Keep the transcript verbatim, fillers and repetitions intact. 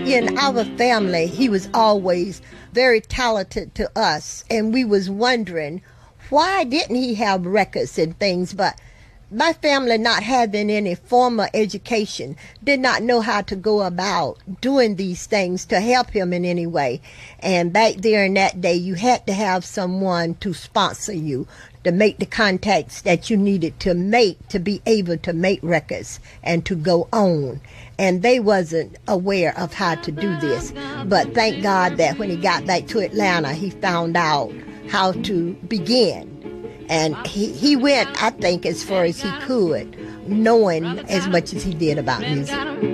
in our family, he was always very talented to us, and we was wondering why didn't he have records and things. But my family, not having any formal education, did not know how to go about doing these things to help him in any way. And back there in that day, you had to have someone to sponsor you, to make the contacts that you needed to make to be able to make records and to go on. And they wasn't aware of how to do this. But thank God that when he got back to Atlanta, he found out how to begin. And he, he went, I think, as far as he could, knowing as much as he did about music.